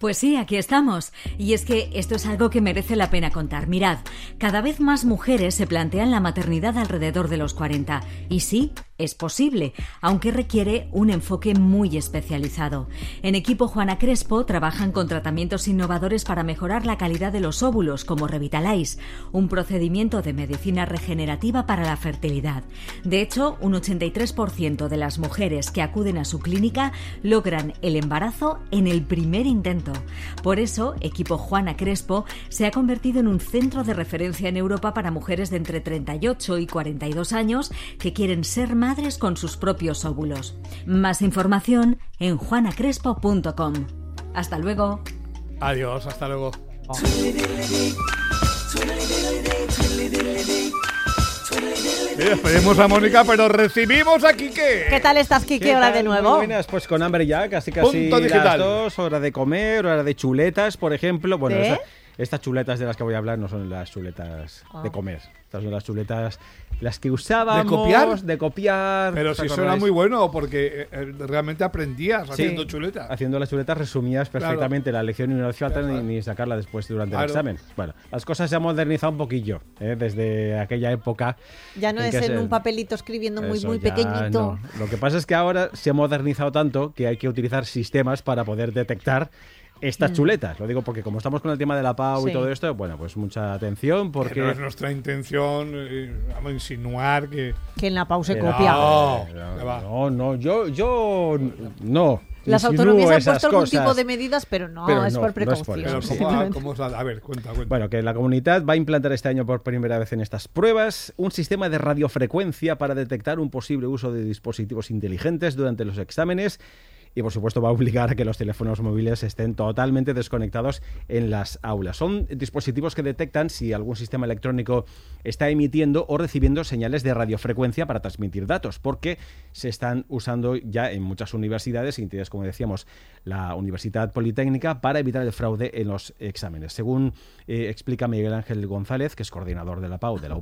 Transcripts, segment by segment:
Pues sí, aquí estamos. Y es que esto es algo que merece la pena contar. Mirad, cada vez más mujeres se plantean la maternidad alrededor de los 40. Y sí, es posible, aunque requiere un enfoque muy especializado. En Equipo Juana Crespo trabajan con tratamientos innovadores para mejorar la calidad de los óvulos, como Revitalize, un procedimiento de medicina regenerativa para la fertilidad. De hecho, un 83% de las mujeres que acuden a su clínica logran el embarazo en el primer intento. Por eso, Equipo Juana Crespo se ha convertido en un centro de referencia en Europa para mujeres de entre 38 y 42 años que quieren ser madres con sus propios óvulos. Más información en juanacrespo.com. Hasta luego. Adiós, hasta luego. Despedimos a Mónica, pero recibimos a Quique. ¿Qué tal estás, Quique? Hola de nuevo. Buenas, pues con hambre ya, casi Punto digital. las 2, hora de comer, hora de chuletas, por ejemplo. Bueno, estas chuletas de las que voy a hablar no son las chuletas de comer. Estas son las chuletas, las que usábamos. ¿De copiar? Pero si suena muy bueno, porque realmente aprendías haciendo chuletas. Haciendo las chuletas resumías perfectamente la lección y no hacía falta ni sacarla después durante el examen. Bueno, las cosas se han modernizado un poquillo, desde aquella época. Ya no es en un papelito escribiendo muy pequeñito. No. Lo que pasa es que ahora se ha modernizado tanto que hay que utilizar sistemas para poder detectar estas chuletas. Lo digo porque como estamos con el tema de la PAU y todo esto, bueno, pues mucha atención porque... Que no es nuestra intención vamos a insinuar que en la PAU se copia. No, yo no. Las autonomías han puesto algún tipo de medidas, pero es por precaución. A ver, cuenta. Bueno, que la comunidad va a implantar este año por primera vez en estas pruebas un sistema de radiofrecuencia para detectar un posible uso de dispositivos inteligentes durante los exámenes. Y, por supuesto, va a obligar a que los teléfonos móviles estén totalmente desconectados en las aulas. Son dispositivos que detectan si algún sistema electrónico está emitiendo o recibiendo señales de radiofrecuencia para transmitir datos, porque se están usando ya en muchas universidades, incluidas, como decíamos, la Universidad Politécnica, para evitar el fraude en los exámenes. Según explica Miguel Ángel González, que es coordinador de la PAU de la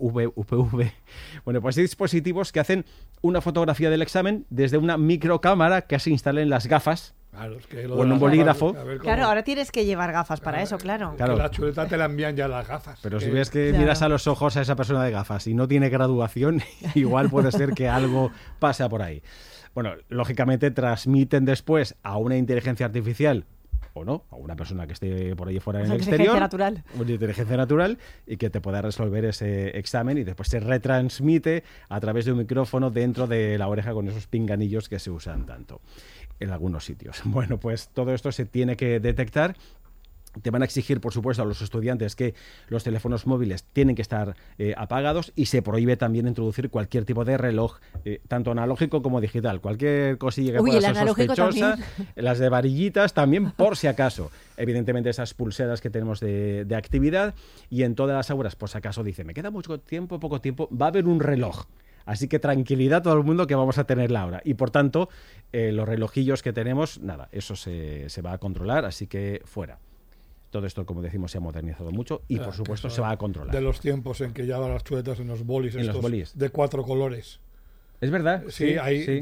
UPV, bueno, pues hay dispositivos que hacen una fotografía del examen desde una microcámara que se instala en las gafas. Claro, es que o en un bolígrafo. Claro, ahora tienes que llevar gafas para eso, claro. La chuleta te la envían ya las gafas. Pero si ves que miras a los ojos a esa persona de gafas y no tiene graduación, igual puede ser que algo pasa por ahí. Bueno, lógicamente transmiten después a una inteligencia artificial o no, a una persona que esté por ahí fuera en el exterior, una inteligencia natural, y que te pueda resolver ese examen, y después se retransmite a través de un micrófono dentro de la oreja con esos pinganillos que se usan tanto en algunos sitios. Bueno, pues todo esto se tiene que detectar. Te van a exigir, por supuesto, a los estudiantes que los teléfonos móviles tienen que estar apagados, y se prohíbe también introducir cualquier tipo de reloj, tanto analógico como digital. Cualquier cosilla que pueda ser sospechosa, las de varillitas también, por si acaso. Evidentemente esas pulseras que tenemos de actividad, y en todas las aulas, por si acaso, dice, me queda mucho tiempo, poco tiempo, va a haber un reloj. Así que tranquilidad todo el mundo que vamos a tener la hora. Y por tanto, los relojillos que tenemos, nada, eso se va a controlar, así que fuera. Todo esto, como decimos, se ha modernizado mucho y, por supuesto, se va a controlar. De los tiempos en que llevaban las chuletas en los bolis, de 4 colores. ¿Es verdad? Sí,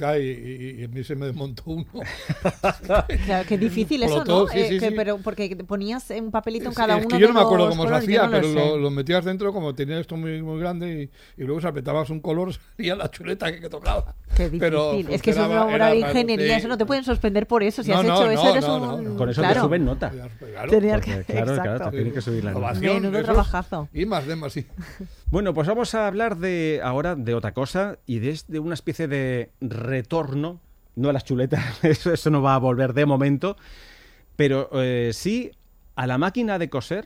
y a mí se me desmontó uno. Claro, qué difícil eso, ¿no? Pero porque ponías un papelito en cada uno de los colores. Es que yo no me acuerdo cómo se hacía, pero lo metías dentro, como tenía esto muy, muy grande, y luego si apretabas un color, salía la chuleta que tocaba. Qué difícil. Pero es que eso es una obra de ingeniería, eso no te pueden suspender por eso. Si has hecho eso, eres un... Con eso te suben nota. Claro, te tienen que subir la nota. Menudo trabajazo. Y más, sí. Bueno, pues vamos a hablar ahora de otra cosa, y de una especie de retorno, no a las chuletas, eso no va a volver de momento, pero sí a la máquina de coser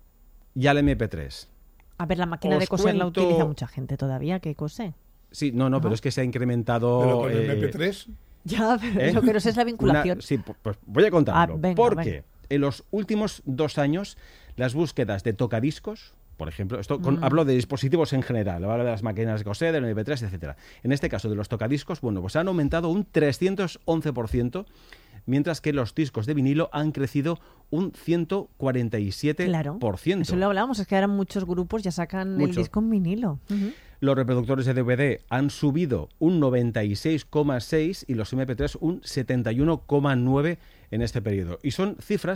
y al MP3. A ver, la máquina de coser la utiliza mucha gente todavía, que cose. Sí, no, pero es que se ha incrementado... ¿Pero con el MP3? Ya, pero esa es la vinculación. Sí, pues voy a contarlo. Porque en los últimos 2 años las búsquedas de tocadiscos, por ejemplo, hablo de dispositivos en general, hablo de las máquinas de coser, del MP3, etcétera. En este caso de los tocadiscos, bueno, pues han aumentado un 311%, mientras que los discos de vinilo han crecido un 147%. Claro, eso lo hablábamos, es que ahora muchos grupos ya sacan el disco en vinilo. Los reproductores de DVD han subido un 96,6% y los MP3 un 71,9% en este periodo. Y son cifras